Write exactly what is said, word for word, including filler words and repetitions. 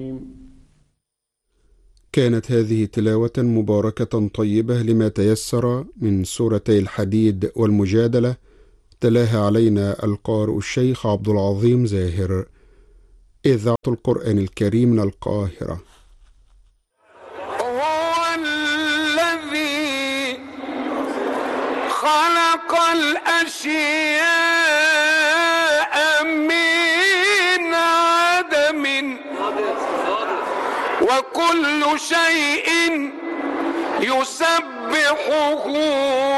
كانت هذه تلاوة مباركة طيبة لما تيسر من سورتي الحديد والمجادلة، تلاها علينا القارئ الشيخ عبد العظيم زاهر، إذاعة القرآن الكريم من القاهرة. هو الذي خلق الأشياء من عدم وكل شيء يسبحه